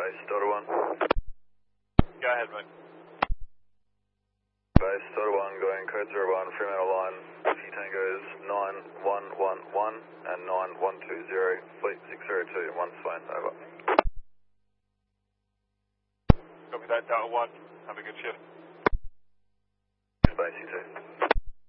Base Delta 1. Go ahead, mate. Base Delta 1 going code 01, Fremantle line, Whiskey Tango's 9111 and 9120, fleet 602, 1 Swain, over. Copy that, Delta 1. Have a good shift. Space, you too.